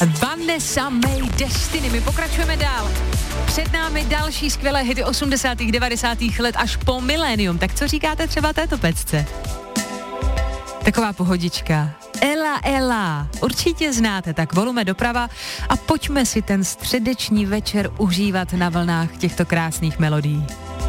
Vanessa May Destiny. My pokračujeme dál. Před námi další skvělé hity 80. 90. let až po milénium. Tak co říkáte třeba této pecce? Taková pohodička. Ela, Ela. Určitě znáte, tak volujme doprava a pojďme si ten středeční večer užívat na vlnách těchto krásných melodií.